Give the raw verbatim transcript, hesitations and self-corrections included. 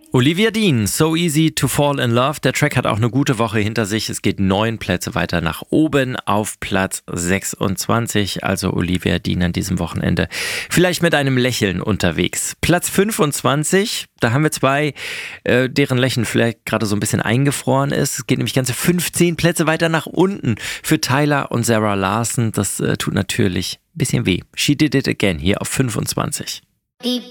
Olivia Dean, So Easy to Fall in Love. Der Track hat auch eine gute Woche hinter sich. Es geht neun Plätze weiter nach oben auf Platz sechsundzwanzig. Also Olivia Dean an diesem Wochenende vielleicht mit einem Lächeln unterwegs. Platz fünfundzwanzig, da haben wir zwei, äh, deren Lächeln vielleicht gerade so ein bisschen eingefroren ist. Es geht nämlich ganze fünfzehn Plätze weiter nach unten für Tyler und Sarah Larson. Das äh, tut natürlich ein bisschen weh. She Did It Again hier auf fünfundzwanzig.